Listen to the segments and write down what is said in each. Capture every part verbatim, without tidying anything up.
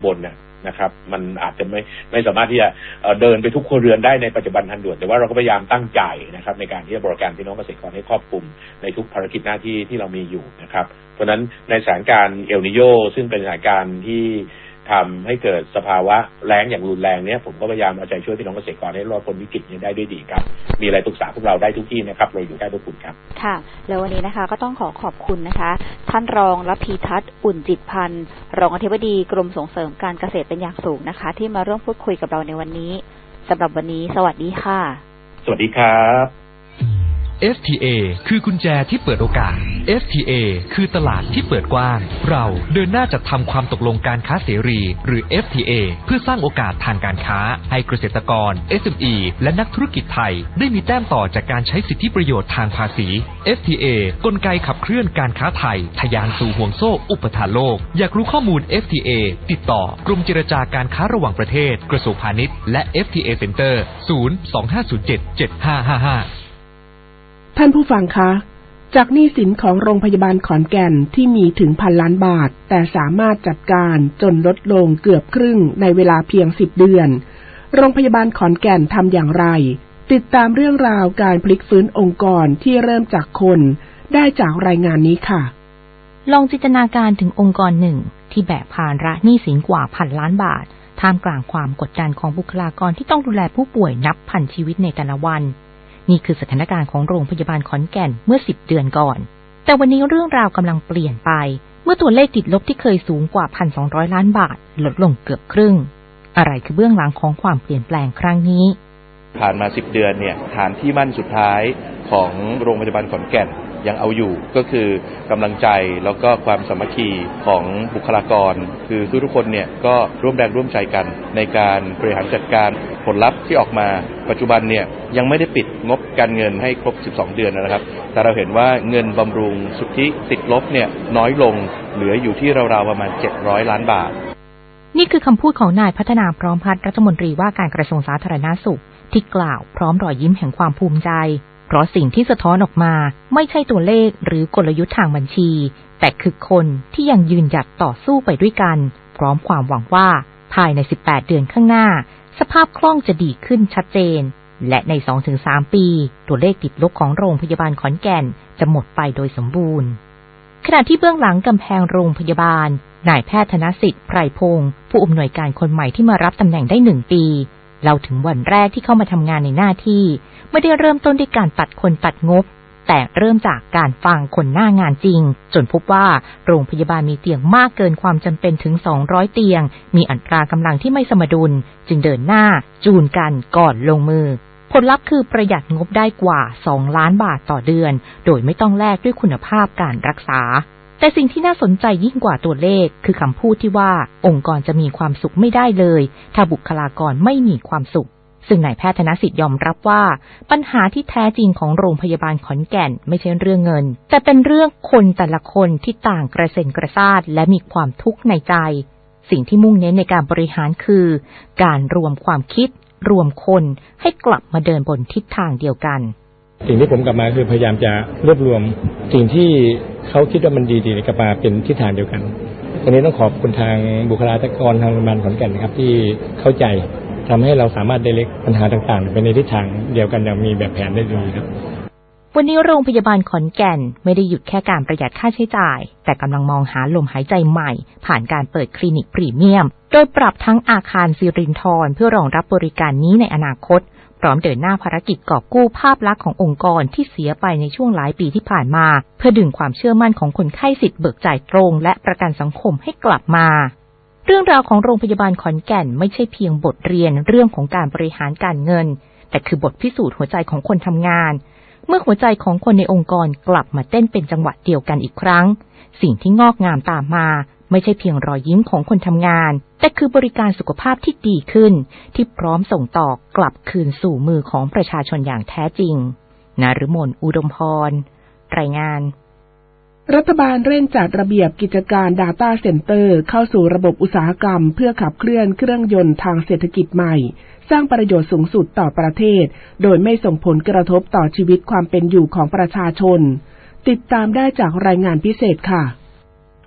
บนเนี่ยนะครับมันอาจจะไม่ไม่สามารถที่จะเดินไปทุกครัวเรือนได้ในปัจจุบันทันด่วนแต่ว่าเราก็พยายามตั้งใจนะครับในการที่จะบริการพี่น้องเกษตรกรให้ครอบคลุมในทุกภารกิจหน้าที่ที่เรามีอยู่นะครับเพราะฉะนั้นในสถานการณ์เอลนิโญซึ่งเป็นสถานการณ์ที่ทำให้เกิดสภาวะแล้งอย่างรุนแรงเนี้ยผมก็พยายามเอาใจช่วยพี่น้องเกษตรกรให้รอดพ้นวิกฤตนี้ได้ด้วยดีครับมีอะไรปรึกษาพวกเราได้ทุกที่นะครับเราอยู่ใกล้พวกคุณครับค่ะแล้ววันนี้นะคะก็ต้องขอขอบคุณนะคะท่านรองระพีทัศน์อุ่นจิตพันธ์รองอธิบดีกรมส่งเสริมการเกษตรเป็นอย่างสูงนะคะที่มาร่วมพูดคุยกับเราในวันนี้สำหรับวันนี้สวัสดีค่ะสวัสดีครับเอฟ ที เอ คือกุญแจที่เปิดโอกาส เอฟ ที เอ คือตลาดที่เปิดกว้างเราเดินหน้าจัดทำความตกลงการค้าเสรีหรือ เอฟ ที เอ เพื่อสร้างโอกาสทางการค้าให้เกษตรกร เอส เอ็ม อี และนักธุรกิจไทยได้มีแต้มต่อจากการใช้สิทธิประโยชน์ทางภาษี เอฟ ที เอ กลไกขับเคลื่อนการค้าไทยทะยานสู่ห่วงโซ่อุปทานโลกอยากรู้ข้อมูล เอฟ ที เอ ติดต่อกรมเจรจาการค้าระหว่างประเทศกระทรวงพาณิชย์และ เอฟ ที เอ Center ศูนย์ สอง ห้า ศูนย์ เจ็ด เจ็ด ห้า ห้า ห้าท่านผู้ฟังคะจากหนี้สินของโรงพยาบาลขอนแก่นที่มีถึงพันล้านบาทแต่สามารถจัดการจนลดลงเกือบครึ่งในเวลาเพียงสิบเดือนโรงพยาบาลขอนแก่นทำอย่างไรติดตามเรื่องราวการพลิกฟื้นองค์กรที่เริ่มจากคนได้จากรายงานนี้ค่ะลองจินตนาการถึงองค์กรหนึ่งที่แบกภาระหนี้สินกว่าพันล้านบาทท่ามกลางความกดดันของบุคลากรที่ต้องดูแลผู้ป่วยนับพันชีวิตในแต่ละวันนี่คือสถานการณ์ของโรงพยาบาลขอนแก่นเมื่อสิบเดือนก่อนแต่วันนี้เรื่องราวกำลังเปลี่ยนไปเมื่อตัวเลขติดลบที่เคยสูงกว่า หนึ่งพันสองร้อย ล้านบาทลดลงเกือบครึ่งอะไรคือเบื้องหลังของความเปลี่ยนแปลงครั้งนี้ผ่านมาสิบเดือนเนี่ยฐานที่มั่นสุดท้ายของโรงพยาบาลขอนแก่นยังเอาอยู่ก็คือกำลังใจแล้วก็ความสามัคคีของบุคลากรคือทุกๆคนเนี่ยก็ร่วมแรงร่วมใจกันในการบริหารจัดการผลลัพธ์ที่ออกมาปัจจุบันเนี่ยยังไม่ได้ปิดงบการเงินให้ครบสิบสองเดือนนะครับแต่เราเห็นว่าเงินบำรุงสุทธิติดลบเนี่ยน้อยลงเหลืออยู่ที่ราวๆประมาณเจ็ดร้อยล้านบาทนี่คือคำพูดของนายพัฒนาพร้อมพัฒน์รัฐมนตรีว่าการกระทรวงสาธารณสุขที่กล่าวพร้อมรอยยิ้มแห่งความภูมิใจเพราะสิ่งที่สะท้อนออกมาไม่ใช่ตัวเลขหรือกลยุทธ์ทางบัญชีแต่คือคนที่ยังยืนหยัดต่อสู้ไปด้วยกันพร้อมความหวังว่าภายในสิบแปดเดือนข้างหน้าสภาพคล่องจะดีขึ้นชัดเจนและใน สองถึงสาม ปีตัวเลขติดลบของโรงพยาบาลขอนแก่นจะหมดไปโดยสมบูรณ์ขณะที่เบื้องหลังกำแพงโรงพยาบาลนายแพทย์ธนสิทธิ์ไพรพงศ์ผู้อำนวยการคนใหม่ที่มารับตำแหน่งได้หนึ่งปีเล่าถึงวันแรกที่เข้ามาทำงานในหน้าที่ไม่ได้เริ่มต้นด้วยการตัดคนตัดงบแต่เริ่มจากการฟังคนหน้างานจริงจนพบว่าโรงพยาบาลมีเตียงมากเกินความจำเป็นถึงสองร้อยเตียงมีอัตรากำลังที่ไม่สมดุลจึงเดินหน้าจูนกันก่อนลงมือผลลัพธ์คือประหยัดงบได้กว่าสองล้านบาทต่อเดือนโดยไม่ต้องแลกด้วยคุณภาพการรักษาแต่สิ่งที่น่าสนใจยิ่งกว่าตัวเลขคือคำพูดที่ว่าองค์กรจะมีความสุขไม่ได้เลยถ้าบุคลากรไม่มีความสุขซึ่งนายแพทย์ธนสิทธิ์ยอมรับว่าปัญหาที่แท้จริงของโรงพยาบาลขอนแก่นไม่ใช่เรื่องเงินแต่เป็นเรื่องคนแต่ละคนที่ต่างกระเซ็นกระซ่านและมีความทุกข์ในใจสิ่งที่มุ่งเน้นในการบริหารคือการรวมความคิดรวมคนให้กลับมาเดินบนทิศทางเดียวกันสิ่งที่ผมกลับมาคือพยายามจะรวบรวมสิ่งที่เขาคิดว่ามันดีๆกลับมาเป็นทิศทางเดียวกันวันนี้ต้องขอบคุณทางบุคลากรทางโรงพยาบาลขอนแก่นนะครับที่เข้าใจทำให้เราสามารถได้เล็กปัญหาต่างๆไปในทิศทางเดียวกันอย่างมีแบบแผนได้ดีครับวันนี้โรงพยาบาลขอนแก่นไม่ได้หยุดแค่การประหยัดค่าใช้จ่ายแต่กำลังมองหาลมหายใจใหม่ผ่านการเปิดคลินิกพรีเมียมโดยปรับทั้งอาคารสิรินธรเพื่อรองรับบริการนี้ในอนาคตพร้อมเดินหน้าภารกิจกอบกู้ภาพลักษณ์ขององค์กรที่เสียไปในช่วงหลายปีที่ผ่านมาเพื่อดึงความเชื่อมั่นของคนไข้สิทธิ์เบิกจ่ายตรงและประกันสังคมให้กลับมาเรื่องราวของโรงพยาบาลขอนแก่นไม่ใช่เพียงบทเรียนเรื่องของการบริหารการเงินแต่คือบทพิสูจน์หัวใจของคนทำงานเมื่อหัวใจของคนในองค์กรกลับมาเต้นเป็นจังหวะเดียวกันอีกครั้งสิ่งที่งอกงามตามมาไม่ใช่เพียงรอยยิ้มของคนทำงานแต่คือบริการสุขภาพที่ดีขึ้นที่พร้อมส่งต่อกลับคืนสู่มือของประชาชนอย่างแท้จริงนฤมลอุดมพรรายงานรัฐบาลเร่งจัดระเบียบกิจการ Data Center เข้าสู่ระบบอุตสาหกรรมเพื่อขับเคลื่อนเครื่องยนต์ทางเศรษฐกิจใหม่สร้างประโยชน์สูงสุดต่อประเทศโดยไม่ส่งผลกระทบต่อชีวิตความเป็นอยู่ของประชาชนติดตามได้จากรายงานพิเศษค่ะ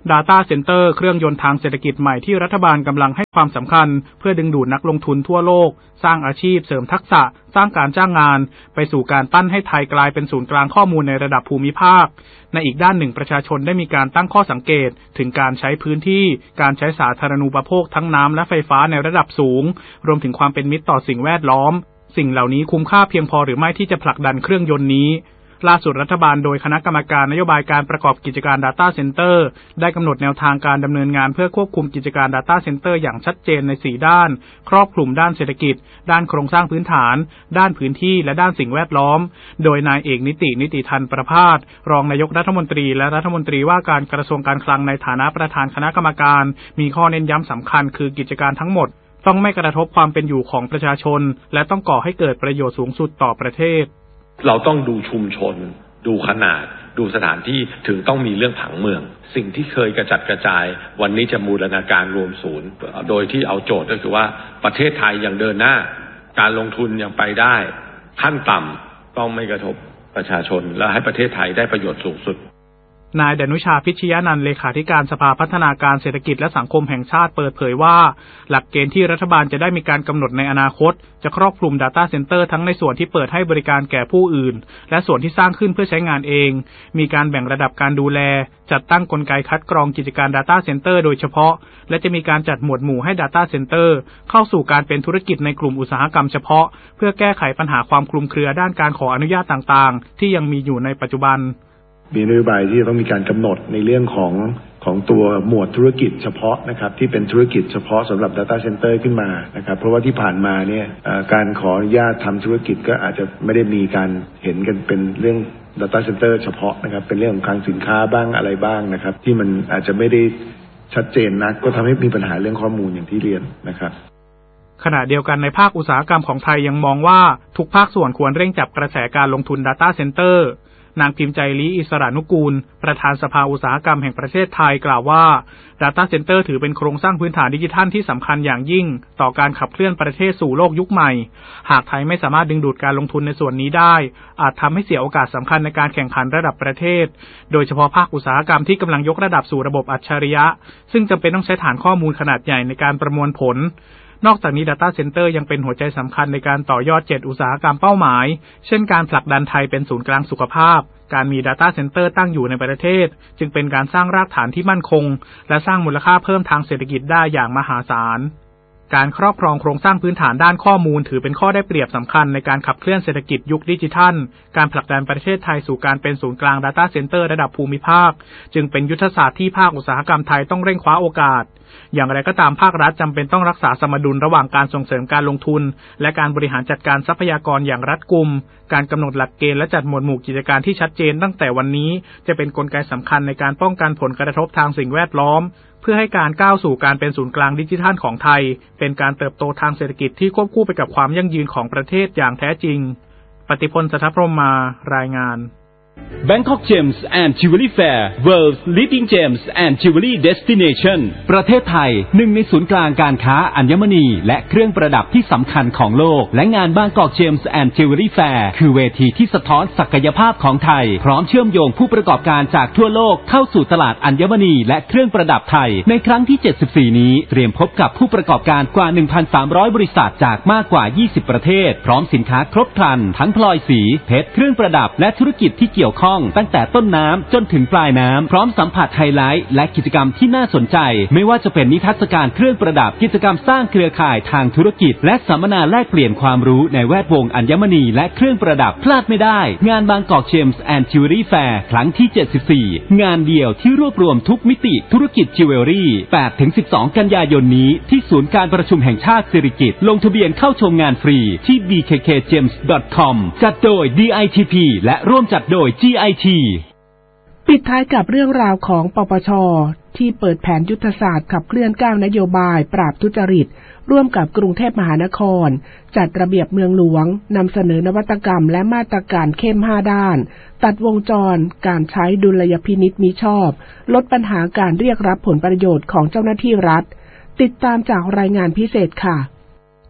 Data Center เครื่องยนต์ทางเศรษฐกิจใหม่ที่รัฐบาลกำลังให้ความสำคัญเพื่อดึงดูดนักลงทุนทั่วโลกสร้างอาชีพเสริมทักษะสร้างการจ้างงานไปสู่การปั้นให้ไทยกลายเป็นศูนย์กลางข้อมูลในระดับภูมิภาคในอีกด้านหนึ่งประชาชนได้มีการตั้งข้อสังเกตถึงการใช้พื้นที่การใช้สาธารณูปโภคทั้งน้ำและไฟฟ้าในระดับสูงรวมถึงความเป็นมิตรต่อสิ่งแวดล้อมสิ่งเหล่านี้คุ้มค่าเพียงพอหรือไม่ที่จะผลักดันเครื่องยนต์นี้ล่าสุดรัฐบาลโดยคณะกรรมการนโยบายการประกอบกิจการ Data Center ได้กำหนดแนวทางการดำเนินงานเพื่อควบคุมกิจการ Data Center อย่างชัดเจนในสี่ด้านครอบคลุมด้านเศรษฐกิจด้านโครงสร้างพื้นฐานด้านพื้นที่และด้านสิ่งแวดล้อมโดยนายเอกนิตินิติทันประภาสรองนายกรัฐมนตรีและรัฐมนตรีว่าการกระทรวงการคลังในฐานะประธานคณะกรรมการมีข้อเน้นย้ำสำคัญคือกิจการทั้งหมดต้องไม่กระทบความเป็นอยู่ของประชาชนและต้องก่อให้เกิดประโยชน์สูงสุดต่อประเทศเราต้องดูชุมชนดูขนาดดูสถานที่ถึงต้องมีเรื่องผังเมืองสิ่งที่เคยกระจัดกระจายวันนี้จะบูรณาการรวมศูนย์โดยที่เอาโจทย์ก็คือว่าประเทศไทยยังเดินหน้าการลงทุนยังไปได้ขั้นต่ำต้องไม่กระทบประชาชนและให้ประเทศไทยได้ประโยชน์สูงสุดนายดนุชาพิชยนันท์เลขาธิการสภาพัฒนาการเศรษฐกิจและสังคมแห่งชาติเปิดเผยว่าหลักเกณฑ์ที่รัฐบาลจะได้มีการกำหนดในอนาคตจะครอบคลุม Data Center ทั้งในส่วนที่เปิดให้บริการแก่ผู้อื่นและส่วนที่สร้างขึ้นเพื่อใช้งานเองมีการแบ่งระดับการดูแลจัดตั้งกลไกคัดกรองกิจการ Data Center โดยเฉพาะและจะมีการจัดหมวดหมู่ให้ Data Center เข้าสู่การเป็นธุรกิจในกลุ่มอุตสาหกรรมเฉพาะเพื่อแก้ไขปัญหาความคลุมเครือด้านการขออนุญาตต่างๆที่ยังมีอยู่ในปัจจุบันมีนโยบายที่จะต้องมีการกำหนดในเรื่องของของตัวหมวดธุรกิจเฉพาะนะครับที่เป็นธุรกิจเฉพาะสำหรับ Data Center ขึ้นมานะครับเพราะว่าที่ผ่านมาเนี่ยการขออนุญาตทำธุรกิจก็อาจจะไม่ได้มีการเห็นกันเป็นเรื่อง Data Center เฉพาะนะครับเป็นเรื่องของคลังสินค้าบ้างอะไรบ้างนะครับที่มันอาจจะไม่ได้ชัดเจนนักก็ทำให้มีปัญหาเรื่องข้อมูลอย่างที่เรียนนะครับขณะเดียวกันในภาคอุตสาหกรรมของไทยยังมองว่าทุกภาคส่วนควรเร่งจับกระแสการลงทุน Data Centerนางพิมพ์ใจลี้อิสระนุกูลประธานสภาอุตสาหกรรมแห่งประเทศไทยกล่าวว่า Data Center ถือเป็นโครงสร้างพื้นฐานดิจิทัลที่สำคัญอย่างยิ่งต่อการขับเคลื่อนประเทศสู่โลกยุคใหม่หากไทยไม่สามารถดึงดูดการลงทุนในส่วนนี้ได้อาจทำให้เสียโอกาสสำคัญในการแข่งขันระดับประเทศโดยเฉพาะภาคอุตสาหกรรมที่กำลังยกระดับสู่ระบบอัจฉริยะซึ่งจำเป็นต้องใช้ฐานข้อมูลขนาดใหญ่ในการประมวลผลนอกจากนี้ Data Center ยังเป็นหัวใจสำคัญในการต่อยอดเจ็ดอุตสาหกรรมเป้าหมายเช่นการผลักดันไทยเป็นศูนย์กลางสุขภาพการมี Data Center ตั้งอยู่ในประเทศจึงเป็นการสร้างรากฐานที่มั่นคงและสร้างมูลค่าเพิ่มทางเศรษฐกิจได้อย่างมหาศาลการครอบครองโครงสร้างพื้นฐานด้านข้อมูลถือเป็นข้อได้เปรียบสำคัญในการขับเคลื่อนเศรษฐกิจยุคดิจิทัลการผลักดันประเทศไทยสู่การเป็นศูนย์กลาง Data Center ระดับภูมิภาคจึงเป็นยุทธศาสตร์ที่ภาคอุตสาหกรรมไทยต้องเร่งคว้าโอกาสอย่างไรก็ตามภาครัฐจำเป็นต้องรักษาสมดุลระหว่างการส่งเสริมการลงทุนและการบริหารจัดการทรัพยากรอย่างรัดกุมการกำหนดหลักเกณฑ์และจัดหมวดหมู่กิจการที่ชัดเจนตั้งแต่วันนี้จะเป็นกลไกสำคัญในการป้องกันผลกระทบทางสิ่งแวดล้อมเพื่อให้การก้าวสู่การเป็นศูนย์กลางดิจิทัลของไทยเป็นการเติบโตทางเศรษฐกิจที่ควบคู่ไปกับความยั่งยืนของประเทศอย่างแท้จริงปฏิพล สัทธพรหมมารายงาน Bangkok Gems and Jewelry Fair World's Leading Gems and Jewelry Destination ประเทศไทยหนึ่งในศูนย์กลางการค้าอัญมณีและเครื่องประดับที่สำคัญของโลกและงาน Bangkok Gems and Jewelry Fair คือเวทีที่สะท้อนศักยภาพของไทยพร้อมเชื่อมโยงผู้ประกอบการจากทั่วโลกเข้าสู่ตลาดอัญมณีและเครื่องประดับไทยในครั้งที่เจ็ดสิบสี่นี้เตรียมพบกับผู้ประกอบการกว่า หนึ่งพันสามร้อย บริษัทจากมากกว่ายี่สิบประเทศพร้อมสินค้าครบครันทั้งพลอยสีเพชรเครื่องประดับและธุรกิจที่เกี่ยวข้องตั้งแต่ต้นน้ำจนถึงปลายน้ำพร้อมสัมผัสไฮไลท์และกิจกรรมที่น่าสนใจไม่ว่าจะเป็นนิทรรศการเครื่องประดับกิจกรรมสร้างเครือข่ายทางธุรกิจและสัมมนาแลกเปลี่ยนความรู้ในแวดวงอัญมณีและเครื่องประดับพลาดไม่ได้งาน Bangkok Gems and Jewelry Fair ครั้งที่เจ็ดสิบสี่งานเดียวที่รวบรวมทุกมิติธุรกิจจิวเวลรี่ แปดถึงสิบสอง กันยายนนี้ที่ศูนย์การประชุมแห่งชาติสิริกิติ์ลงทะเบียนเข้าชมงานฟรีที่ บี เค เค เจมส์ ดอท คอม จัดโดย ดี ไอ ที พี และร่วมจัดโดย จี ไอ ทีปิดท้ายกับเรื่องราวของปปช.ที่เปิดแผนยุทธศาสตร์ขับเคลื่อนเก้านโยบายปราบทุจริตร่วมกับกรุงเทพมหานครจัดระเบียบเมืองหลวงนำเสนอนวัตกรรมและมาตรการเข้มห้าด้านตัดวงจรการใช้ดุลยพินิจมิชอบลดปัญหาการเรียกรับผลประโยชน์ของเจ้าหน้าที่รัฐติดตามจากรายงานพิเศษค่ะป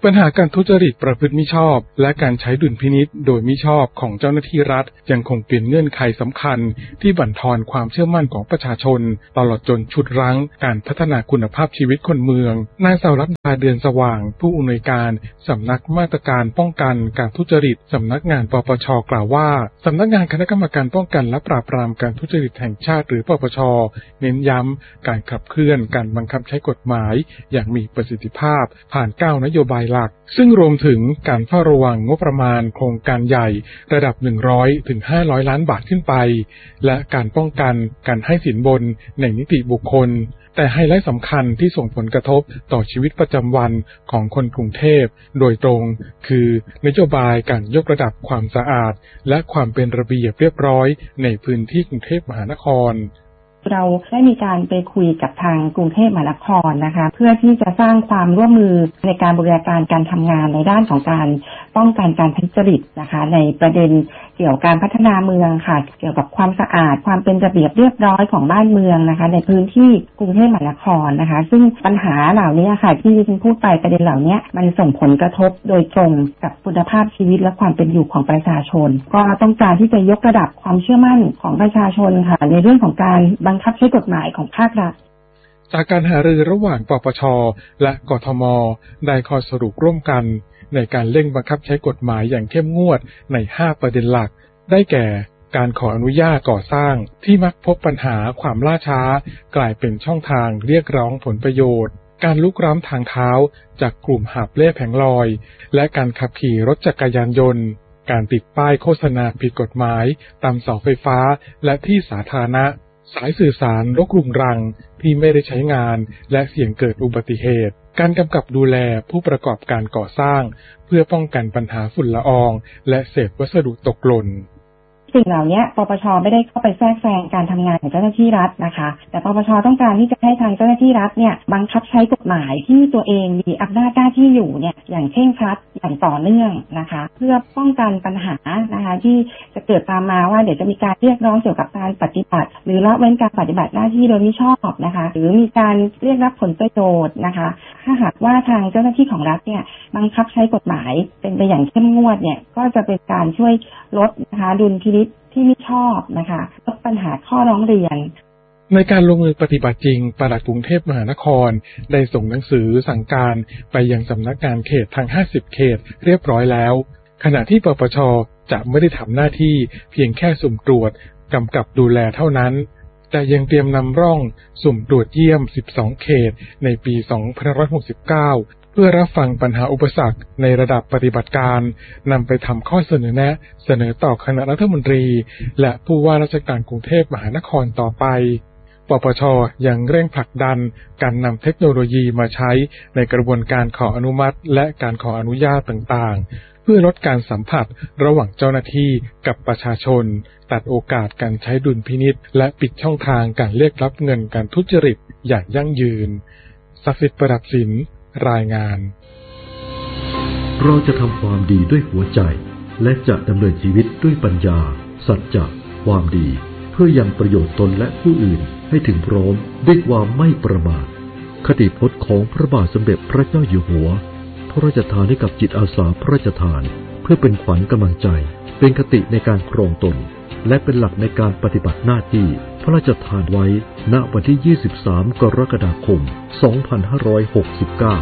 ปัญหาการทุจริตประพฤติมิชอบและการใช้ดุลพินิจโดยมิชอบของเจ้าหน้าที่รัฐยังคงเป็นเงื่อนไขสำคัญที่บั่นทอนความเชื่อมั่นของประชาชนตลอดจนฉุดรั้งการพัฒนาคุณภาพชีวิตคนเมืองนางสาวรัตนาเดือนสว่างผู้อำนวยการสำนักมาตรการป้องกันการทุจริตสำนักงานปปช.กล่าวว่าสำนักงานคณะกรรมการป้องกันและปราบปรามการทุจริตแห่งชาติหรือปปช.เน้นย้ำการขับเคลื่อนการบังคับใช้กฎหมายอย่างมีประสิทธิภาพผ่านเก้านโยบายหลักซึ่งรวมถึงการเฝ้าระวังงบประมาณโครงการใหญ่ระดับหนึ่งร้อยถึงห้าร้อยล้านบาทขึ้นไปและการป้องกันการให้สินบนในนิติบุคคลแต่ไฮไลท์สำคัญที่ส่งผลกระทบต่อชีวิตประจำวันของคนกรุงเทพโดยตรงคือนโยบายการยกระดับความสะอาดและความเป็นระเบียบเรียบร้อยในพื้นที่กรุงเทพมหานครเราได้มีการไปคุยกับทางกรุงเทพมหานครนะคะเพื่อที่จะสร้างความร่วมมือในการบริหารการการทำงานในด้านของการป้องกันการทุจริตนะคะในประเด็นเกี่ยวกับการพัฒนาเมืองค่ะเกี่ยวกับความสะอาดความเป็นระเบียบเรียบร้อยของบ้านเมืองนะคะในพื้นที่กรุงเทพมหานครนะคะซึ่งปัญหาเหล่านี้ค่ะที่ดิฉันพูดไปประเด็นเหล่านี้มันส่งผลกระทบโดยตรงกับคุณภาพชีวิตและความเป็นอยู่ของประชาชนก็ต้องการที่จะยกระดับความเชื่อมั่นของประชาชนค่ะในเรื่องของการบังคับใช้กฎหมายของภาครัฐจากการหารือระหว่างปปช.และกทม.ได้ข้อสรุปร่วมกันในการเร่งบังคับใช้กฎหมายอย่างเข้มงวดในห้าประเด็นหลักได้แก่การขออนุญาตก่อสร้างที่มักพบปัญหาความล่าช้ากลายเป็นช่องทางเรียกร้องผลประโยชน์การลุกล้ำทางเท้าจากกลุ่มหาบเล่แผงลอยและการขับขี่รถจักรยานยนต์การติดป้ายโฆษณาผิดกฎหมายตามเสาไฟฟ้าและที่สาธารณะสายสื่อสารรกรุงรังที่ไม่ได้ใช้งานและเสี่ยงเกิดอุบัติเหตุการกำกับดูแลผู้ประกอบการก่อสร้างเพื่อป้องกันปัญหาฝุ่นละอองและเศษวัสดุตกหล่นสิ่งเหล่านี้ปปช.ไม่ได้เข้าไปแทรกแซงการทำงานของเจ้าหน้าที่รัฐนะคะแต่ปปช.ต้องการที่จะให้ทางเจ้าหน้าที่รัฐเนี่ยบังคับใช้กฎหมายที่ตัวเองมีอำนาจหน้าที่อยู่เนี่ยอย่างเคร่งครัดอย่างต่อเนื่องนะคะเพื่อป้องกันปัญหานะคะที่จะเกิดตามมาว่าเดี๋ยวจะมีการเรียกร้องเกี่ยวกับการปฏิบัติหรือละเว้นการปฏิบัติหน้าที่โดยมิชอบนะคะหรือมีการเรียกรับผลประโยชน์นะคะถ้าหากว่าทางเจ้าหน้าที่ของรัฐเนี่ยบังคับใช้กฎหมายเป็นไปอย่างเข้มงวดเนี่ยก็จะเป็นการช่วยลดนะคะดุลพินิจที่ไม่ชอบนะคะลดปัญหาข้อร้องเรียนในการลงมือปฏิบัติจริงปลัดกรุงเทพมหานครได้ส่งหนังสือสั่งการไปยังสำนักงานเขตทั้งห้าสิบเขตเรียบร้อยแล้วขณะที่ปปช.จะไม่ได้ทำหน้าที่เพียงแค่สุ่มตรวจกำกับดูแลเท่านั้นแต่ยังเตรียมนำร่องสุ่มตรวจเยี่ยมสิบสองเขตในปีสองพันห้าร้อยหกสิบเก้าเพื่อรับฟังปัญหาอุปสรรคในระดับปฏิบัติการนำไปทำข้อเสนอแนะเสนอต่อคณะรัฐมนตรีและผู้ว่าราชการกรุงเทพมหานครต่อไปปปช.ยังเร่งผลักดันการนำเทคโนโลยีมาใช้ในกระบวนการขออนุมัติและการขออนุญาตต่างๆเพื่อลดการสัมผัสระหว่างเจ้าหน้าที่กับประชาชนตัดโอกาสการใช้ดุลพินิจและปิดช่องทางการเรียกรับเงินการทุจริตอย่างยั่งยืนศักดิ์สิทธิ์ประดับศิลป์รายงานเราจะทำความดีด้วยหัวใจและจะดำเนินชีวิตด้วยปัญญาสัจจะความดีเพื่อยังประโยชน์ตนและผู้อื่นให้ถึงพร้อมด้วยความไม่ประมาทคติพจน์ของพระบาทสมเด็จพระเจ้าอยู่หัวพระราชทานให้กับจิตอาสาพระราชทานเพื่อเป็นขวัญกำลังใจเป็นคติในการครองตนและเป็นหลักในการปฏิบัติหน้าที่พระราชทานไว้ณวันที่ยี่สิบสามกรกฎาคมสองพันห้าร้อยหกสิบเก้า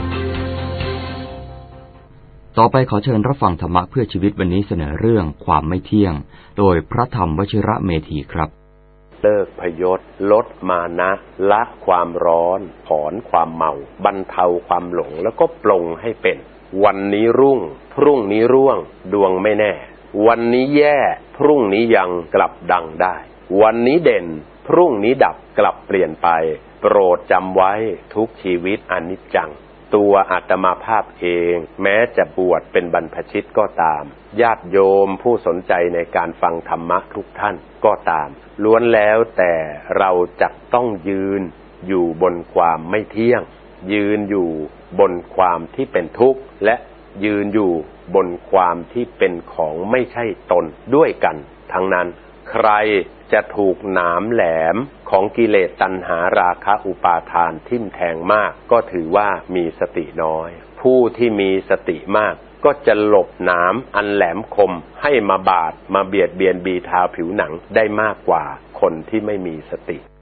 ต่อไปขอเชิญรับฟังธรรมะเพื่อชีวิตวันนี้เสนอเรื่องความไม่เที่ยงโดยพระธรรมวชิระเมธีครับเลิกพยศลดมานะละความร้อนถอนความเมาบรรเทาความหลงแล้วก็ปลงให้เป็นวันนี้รุ่งพรุ่งนี้ร่วงดวงไม่แน่วันนี้แย่พรุ่งนี้ยังกลับดังได้วันนี้เด่นพรุ่งนี้ดับกลับเปลี่ยนไปโปรดจำไว้ทุกชีวิตอนิจจังตัวอาตมาภาพเองแม้จะบวชเป็นบรรพชิตก็ตามญาติโยมผู้สนใจในการฟังธรรมะทุกท่านก็ตามล้วนแล้วแต่เราจะต้องยืนอยู่บนความไม่เที่ยงยืนอยู่บนความที่เป็นทุกข์และยืนอยู่บนความที่เป็นของไม่ใช่ตนด้วยกันทั้งนั้นใครจะถูกหนามแหลมของกิเลสตัณหาราคะอุปาทานทิ่มแทงมากก็ถือว่ามีสติน้อยผู้ที่มีสติมากก็จะหลบหนามอันแหลมคมให้มาบาดมาเบียดเบียนบีทาผิวหนังได้มากกว่าคนที่ไม่มีสติ